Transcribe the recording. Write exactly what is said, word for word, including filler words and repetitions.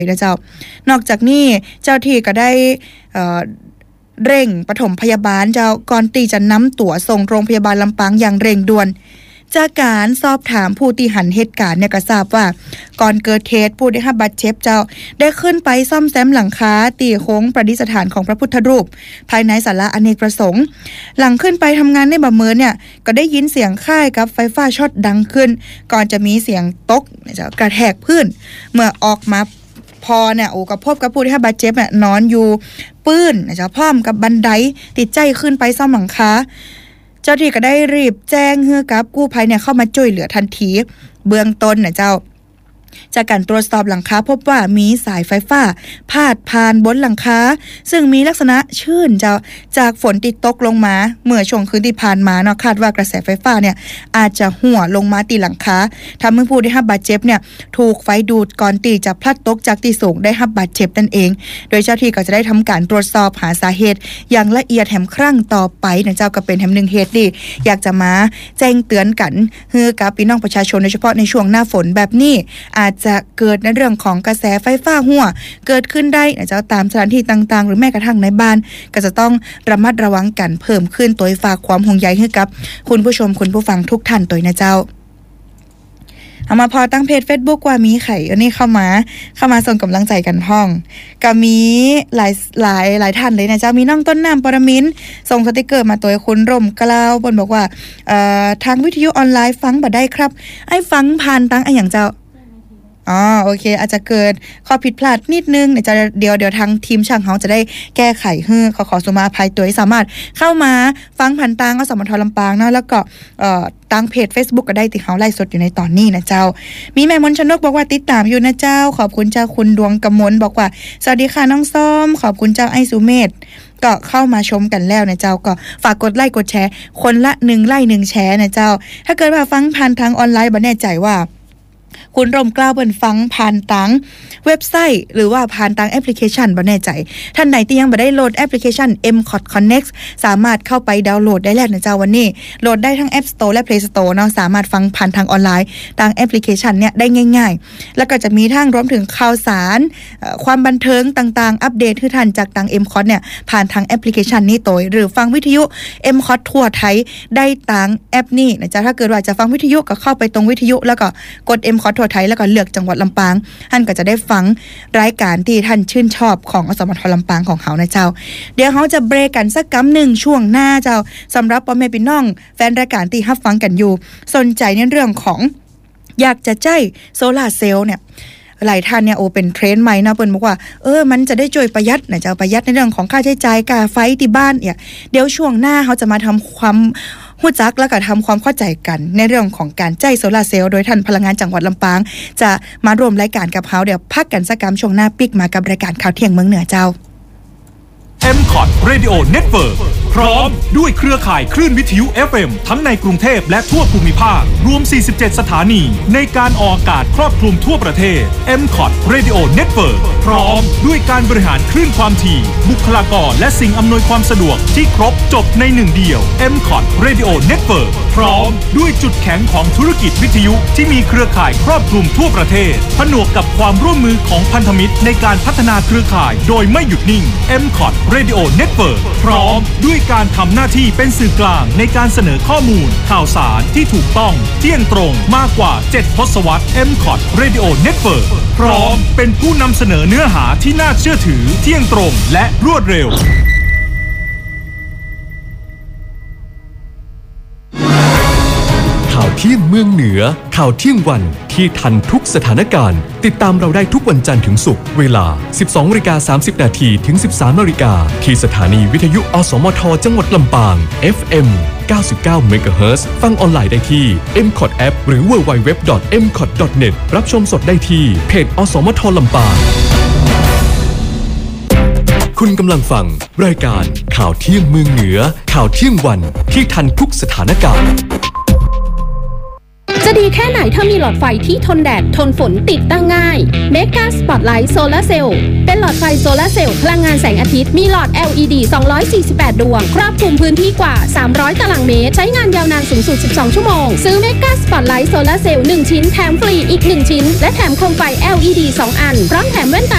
นะเจ้านอกจากนี้เจ้าที่ก็ได้เอ่อเร่งปฐมพยาบาลเจ้าก่อนที่จะนำตัวส่งโรงพยาบาลลำปางอย่างเร่งด่วนจากการสอบถามผู้ที่หันเหตุการณ์เนี่ยก็ทราบว่าก่อนเกิดเหตุผู้ได้รับบาดเจ็บเจ้าได้ขึ้นไปซ่อมแซมหลังคาตีโค้งประดิษฐานของพระพุทธรูปภายในศาลาอเนกประสงค์หลังขึ้นไปทำงานในบ่อเมินเนี่ยก็ได้ยินเสียงค่ายกับไฟฟ้าช็อตดังขึ้นก่อนจะมีเสียงตกจะกระแทกพื้นเมื่อออกมาพอเนี่ยโอ้ก็พบกับผู้ที่รับบาดเจ็บเนี่ยนอนอยู่ปื้นนะจ๊ะพร้อมกับบันไดติดใจขึ้นไปซ่อมหลังคาเจ้าที่ก็ได้รีบแจ้งให้กับกู้ภัยเนี่ยเข้ามาช่วยเหลือทันทีเบื้องต้นนะเจ้าจากการตรวจสอบหลังคาพบว่ามีสายไฟฟ้าพาดผ่านบนหลังคาซึ่งมีลักษณะชื้นเจ้าจากฝนที่ตกลงมาเมื่อช่วงคืนที่ผ่านมาเนาะคาดว่ากระแสไฟฟ้าเนี่ยอาจจะหัวลงมาตีหลังคาทำให้ผู้ได้รับบาดเจ็บเนี่ยถูกไฟดูดก่อนที่จะพลัดตกจากที่สูงได้รับบาดเจ็บนั่นเองโดยเจ้าที่ก็จะได้ทำการตรวจสอบหาสาเหตุอย่างละเอียดแถมครั้งต่อไปนะเจ้าก็เป็นแถมหนึ่งเหตุที่อยากจะมาแจ้งเตือนกันให้กับพี่น้องประชาชนโดยเฉพาะในช่วงหน้าฝนแบบนี้อาจจะเกิดในเรื่องของกระแสไฟฟ้าหัวเกิดขึ้นได้นะเจ้าตามสถานที่ต่างๆหรือแม้กระทั่งในบ้านก็จะต้องระมัดระวังกันเพิ่มขึ้นโดยฝากความห่วงใยให้กับคุณผู้ชมคุณผู้ฟังทุกท่านโดยนะเจ้าเอามาพอตั้งเพจ Facebook ว่ามีไข่อันนี้เข้ามาเข้ามาส่งกำลังใจกันพ้องก็มีหลายหลายหลายท่านเลยนะเจ้ามีน้องต้นน้ำปรมินส่งสติกเกอร์มาตัวคุณร่มกล้าวบนบอกว่าเอ่อทางวิทยุออนไลน์ฟังบ่ได้ครับไอ้ฟังผ่านตั้งไอ้อย่างเจ้าอ๋อโอเคอาจจะเกิดข้อผิดพลาดนิดนึงเดี๋ยวจะเดี๋ยวเดี๋ยวทางทีมช่างเขาจะได้แก้ไขให้ขอขอสุมาภัยตัวให้สามารถเข้ามาฟังผ่านทางอสมทลำปางเนาะแล้วก็เอ่อทางเพจ Facebook ก็ได้ติดเขาไลฟ์สดอยู่ในตอนนี้นะเจ้ามีแม่มนชนกบอกว่าติดตามอยู่นะเจ้าขอบคุณเจ้าคุณดวงกมลบอกว่าสวัสดีค่ะน้องส้มขอบคุณเจ้าไอซูเมธก็เข้ามาชมกันแล้วนะเจ้าก็ฝากกดไลค์กดแชร์คนละหนึ่งไลค์หนึ่งแชร์นะเจ้าถ้าเกิดว่าฟังผ่านทางออนไลน์บ่แน่ใจว่าคุณร่มกล้าวเปิ้นฟังผ่านทางเว็บไซต์หรือว่าผ่านทางแอปพลิเคชันบ่แน่ใจท่านไหนที่ยังบ่ได้โหลดแอปพลิเคชัน เอ็ม คอท Connect สามารถเข้าไปดาวน์โหลดได้แล้วนะเจ้าวันนี้โหลดได้ทั้ง App Store และ Play Store เนาะสามารถฟังผ่านทางออนไลน์ทางแอปพลิเคชันเนี่ยได้ง่ายๆแล้วก็จะมีทั้งรวมถึงข่าวสารความบันเทิงต่างๆอัปเดตให้ท่านจากทาง เอ็ม คอท เนี่ยผ่านทางแอปพลิเคชันนี้โดยหรือฟังวิทยุ เอ็ม คอท ทั่วไทยได้ทางแอปนี้นะจ๊ะถ้าเกิดว่าจะฟังวิทยุก็เข้าไปตรงวิทยุแล้วก็กด เอ็ม คอท ทั่วไทยแล้วก็เลือกจังหวัดลำปางท่านก็จะได้ฟังรายการที่ท่านชื่นชอบของอสมทลำปางของเขานะเจ้าเดี๋ยวเขาจะเบรกกันสักกำหนึ่งช่วงหน้าเจ้าสำหรับพ่อแม่พี่น้องแฟนรายการที่รับฟังกันอยู่สนใจในเรื่องของอยากจะใจโซลาร์เซลล์เนี่ยหลายท่านเนี่ยโอเป็นเทรนด์ใหม่นะเปิ้นบอกว่าเออมันจะได้ช่วยประหยัดนะเจ้าประหยัดในเรื่องของค่าใช้จ่ายค่าไฟที่บ้านเนี่ยเดี๋ยวช่วงหน้าเขาจะมาทำความหู้จักแล้วก็ทำความเข้าใจกันในเรื่องของการใจโซลาร์เซลล์โดยท่านพลังงานจังหวัดลำปางจะมาร่วมรายการกับเขาเดี๋ยวพักกันสักกำช่วงหน้าปิกมากับรายการข่าวเที่ยงเมืองเหนือเจ้าเอ็ม คอท Radio Network พร้อมด้วยเครือข่ายคลื่นวิทยุ เอฟ เอ็ม ทั้งในกรุงเทพและทั่วภูมิภาครวมสี่สิบเจ็ดสถานีในการออกอากาศครอบคลุมทั่วประเทศ เอ็ม คอท Radio Network พร้อมด้วยการบริหารคลื่นความถี่บุคลากรและสิ่งอำนวยความสะดวกที่ครบจบในหนึ่งเดียว เอ็ม คอท Radio Network พร้อมด้วยจุดแข็งของธุรกิจวิทยุที่มีเครือข่ายครอบคลุมทั่วประเทศผนวกกับความร่วมมือของพันธมิตรในการพัฒนาเครือข่ายโดยไม่หยุดนิ่ง เอ็ม คอท Radio Network พร้อมด้วยการทำหน้าที่เป็นสื่อกลางในการเสนอข้อมูลข่าวสารที่ถูกต้องเที่ยงตรงมากกว่าเจ็ดทศวรรษ เอ็ม คอท Radio Network พร้อมเป็นผู้นำเสนอเนื้อหาที่น่าเชื่อถือเที่ยงตรงและรวดเร็วข่าวเที่ยงเมืองเหนือข่าวเที่ยงวันที่ทันทุกสถานการณ์ติดตามเราได้ทุกวันจันทร์ถึงศุกร์เวลา สิบสองนาฬิกาสามสิบนาที ถึง สิบสามนาฬิกาที่สถานีวิทยุอสมทจังหวัดลำปาง เอฟ เอ็ม เก้าสิบเก้า เมกะเฮิรตซ์ ฟังออนไลน์ได้ที่ เอ็ม คอท App หรือ ดับเบิลยู ดับเบิลยู ดับเบิลยู ดอท เอ็ม คอท ดอท เน็ต รับชมสดได้ที่เพจอสมทลำปางคุณกำลังฟังรายการข่าวเที่ยงเมืองเหนือข่าวเที่ยงวันที่ทันทุกสถานการณ์จะดีแค่ไหนถ้ามีหลอดไฟที่ทนแดดทนฝนติดตั้งง่าย Mega Spotlight Solar Cell เป็นหลอดไฟโซลาร์เซลล์พลังงานแสงอาทิตย์มีหลอด แอล อี ดี สองร้อยสี่สิบแปด ดวงครอบคลุมพื้นที่กว่าสามร้อยตารางเมตรใช้งานยาวนานสูงสุดสิบสองชั่วโมงซื้อ Mega Spotlight Solar Cell หนึ่งชิ้นแถมฟรีอีกหนึ่งชิ้นและแถมโคมไฟ แอล อี ดี สองอันพร้อมแถมแว่นตา